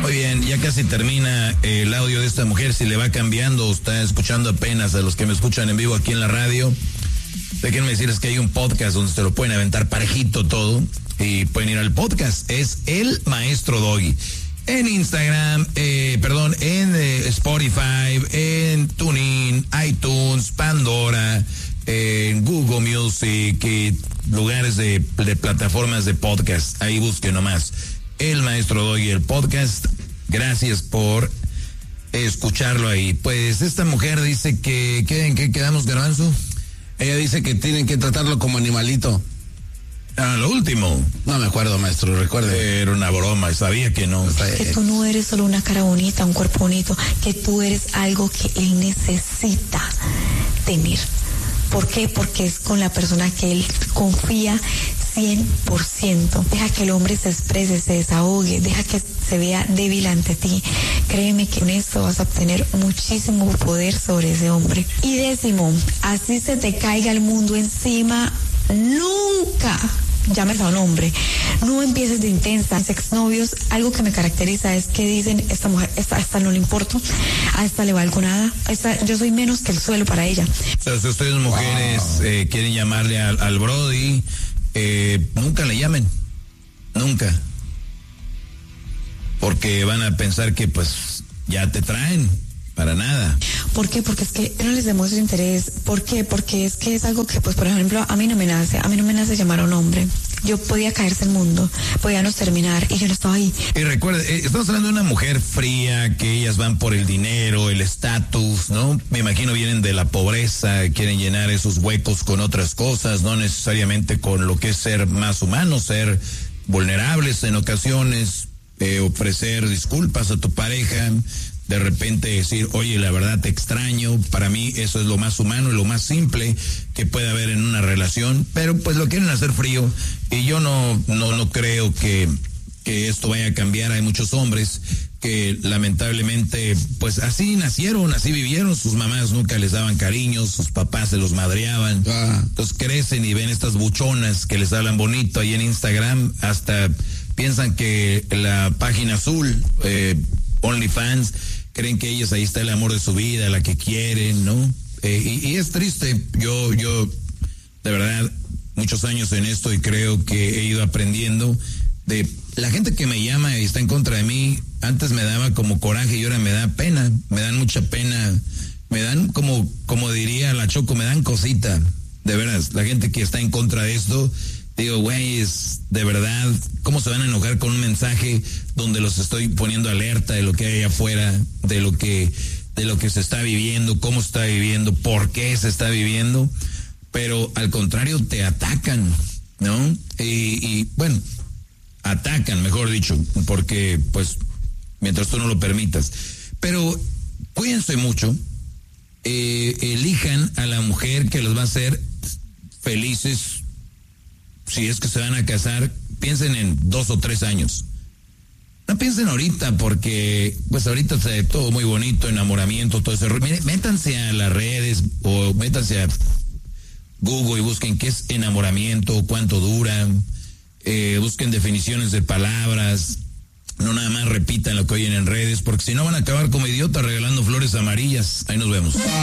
Muy bien, ya casi termina el audio de esta mujer. Si le va cambiando o está escuchando apenas, a los que me escuchan en vivo aquí en la radio, déjenme decirles que hay un podcast donde se lo pueden aventar parejito todo y pueden ir al podcast. Es El Maestro Doggy. En Instagram, en Spotify, en TuneIn, iTunes, Pandora, en Google Music y lugares de plataformas de podcast. Ahí busquen nomás El Maestro Doggy, el podcast. Gracias por escucharlo ahí. Pues esta mujer dice que, ¿en qué quedamos, Garbanzo? Ella dice que tienen que tratarlo como animalito. Ah, lo último. No me acuerdo, maestro, recuerde. Era una broma, sabía que no. Que tú no eres solo una cara bonita, un cuerpo bonito, que tú eres algo que él necesita tener. ¿Por qué? Porque es con la persona que él confía 100%. Deja que el hombre se exprese, se desahogue, deja que se vea débil ante ti. Créeme que con esto vas a obtener muchísimo poder sobre ese hombre. Y 10, así se te caiga el mundo encima, nunca llames a un hombre, no empieces de intensa. Mis exnovios, algo que me caracteriza es que dicen, esta mujer, esta no le importo, a esta le valgo nada, yo soy menos que el suelo para ella. O sea, si ustedes mujeres quieren llamarle al Brody, nunca le llamen, nunca, porque van a pensar que pues ya te traen. Para nada. ¿Por qué? Porque es que no les demuestro interés. ¿Por qué? Porque es que es algo que, pues, por ejemplo, a mí no me nace llamar a un hombre. Yo podía caerse el mundo, podíamos terminar y yo no estaba ahí. Y recuerde, estamos hablando de una mujer fría, que ellas van por el dinero, el estatus, ¿no? Me imagino vienen de la pobreza, quieren llenar esos huecos con otras cosas, no necesariamente con lo que es ser más humano, ser vulnerables en ocasiones, ofrecer disculpas a tu pareja. De repente decir, oye, la verdad te extraño. Para mí eso es lo más humano y lo más simple que puede haber en una relación, pero pues lo quieren hacer frío y yo no creo que esto vaya a cambiar. Hay muchos hombres que lamentablemente pues así nacieron, así vivieron, sus mamás nunca les daban cariño, sus papás se los madreaban, entonces crecen y ven estas buchonas que les hablan bonito ahí en Instagram, hasta piensan que la página azul, OnlyFans, creen que ellos ahí está el amor de su vida, la que quieren, ¿no? Y es triste. Yo de verdad muchos años en esto y creo que he ido aprendiendo de la gente que me llama y está en contra de mí. Antes me daba como coraje y ahora me da pena, me dan mucha pena, me dan como diría la Choco, me dan cosita, de veras. La gente que está en contra de esto, digo, güey, es de verdad, ¿cómo se van a enojar con un mensaje donde los estoy poniendo alerta de lo que hay allá afuera, de lo que se está viviendo, cómo se está viviendo, por qué se está viviendo? Pero al contrario, te atacan, ¿no? Y bueno, atacan, mejor dicho, porque pues mientras tú no lo permitas. Pero cuídense mucho, elijan a la mujer que los va a hacer felices. Si es que se van a casar, piensen en 2 o 3 años. No piensen ahorita, porque pues ahorita está todo muy bonito, enamoramiento, todo eso. Métanse a las redes o métanse a Google y busquen qué es enamoramiento, cuánto dura, busquen definiciones de palabras, no nada más repitan lo que oyen en redes, porque si no van a acabar como idiotas regalando flores amarillas. Ahí nos vemos.